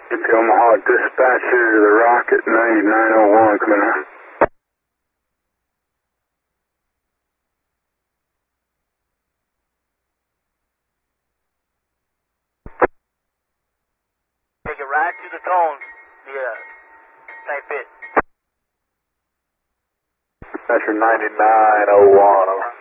Omaha dispatcher to the Rocket 9901 coming out. Take it right to the cones. Yeah. Same fit. Dispatcher 9901.